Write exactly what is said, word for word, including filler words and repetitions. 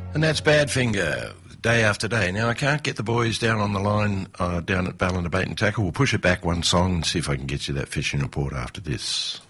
And that's Badfinger, day after day. Now, I can't get the boys down on the line uh, down at Ballina Bait and Tackle. We'll push it back one song and see if I can get you that fishing report after this.